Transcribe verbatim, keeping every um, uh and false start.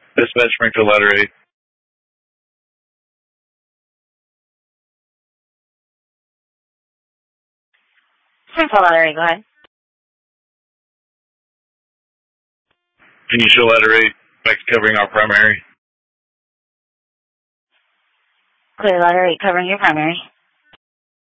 Dispatch Springfield Ladder eight. Springfield Ladder eight, go ahead. Can you show Ladder eight back to covering our primary? Clear Ladder eight covering your primary.